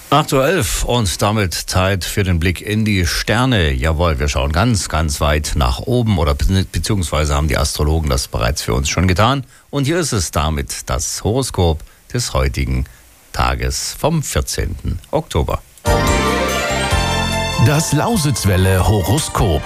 8:11 Uhr und damit Zeit für den Blick in die Sterne. Jawohl, wir schauen ganz, ganz weit nach oben oder beziehungsweise haben die Astrologen das bereits für uns schon getan. Und hier ist es damit das Horoskop des heutigen Tages vom 14. Oktober. Das Lausitzwelle Horoskop.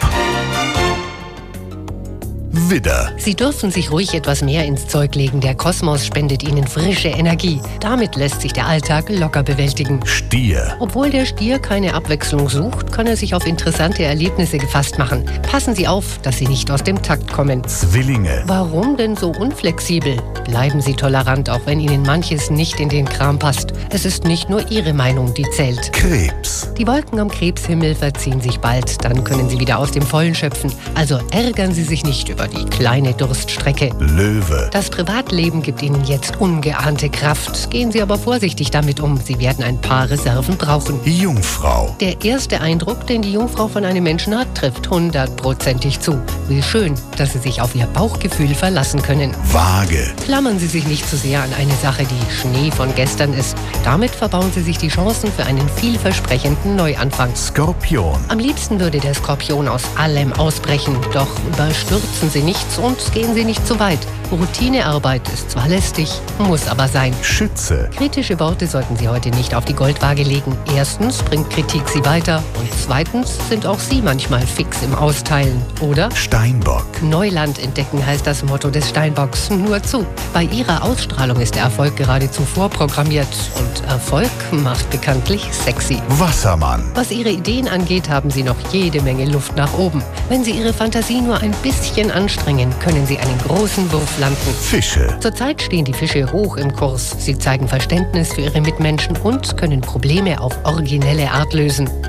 Widder. Sie dürfen sich ruhig etwas mehr ins Zeug legen. Der Kosmos spendet Ihnen frische Energie. Damit lässt sich der Alltag locker bewältigen. Stier. Obwohl der Stier keine Abwechslung sucht, kann er sich auf interessante Erlebnisse gefasst machen. Passen Sie auf, dass Sie nicht aus dem Takt kommen. Zwillinge. Warum denn so unflexibel? Bleiben Sie tolerant, auch wenn Ihnen manches nicht in den Kram passt. Es ist nicht nur Ihre Meinung, die zählt. Krebs. Die Wolken am Krebshimmel verziehen sich bald. Dann können Sie wieder aus dem Vollen schöpfen. Also ärgern Sie sich nicht über die kleine Durststrecke. Löwe. Das Privatleben gibt Ihnen jetzt ungeahnte Kraft. Gehen Sie aber vorsichtig damit um. Sie werden ein paar Reserven brauchen. Jungfrau. Der erste Eindruck, den die Jungfrau von einem Menschen hat, trifft 100%ig zu. Wie schön, dass Sie sich auf Ihr Bauchgefühl verlassen können. Waage. Klammern Sie sich nicht zu sehr an eine Sache, die Schnee von gestern ist. Damit verbauen Sie sich die Chancen für einen vielversprechenden Neuanfang. Skorpion. Am liebsten würde der Skorpion aus allem ausbrechen, doch überstürzen Sie nichts und gehen Sie nicht zu weit. Routinearbeit ist zwar lästig, muss aber sein. Schütze. Kritische Worte sollten Sie heute nicht auf die Goldwaage legen. Erstens bringt Kritik Sie weiter und zweitens sind auch Sie manchmal fix im Austeilen, oder? Steinbock. Neuland entdecken heißt das Motto des Steinbocks. Nur zu. Bei Ihrer Ausstrahlung ist der Erfolg geradezu vorprogrammiert und Erfolg macht bekanntlich sexy. Wassermann. Was Ihre Ideen angeht, haben Sie noch jede Menge Luft nach oben. Wenn Sie Ihre Fantasie nur ein bisschen anstrengen, können Sie einen großen Wurf landen. Fische. Zurzeit stehen die Fische hoch im Kurs. Sie zeigen Verständnis für ihre Mitmenschen und können Probleme auf originelle Art lösen.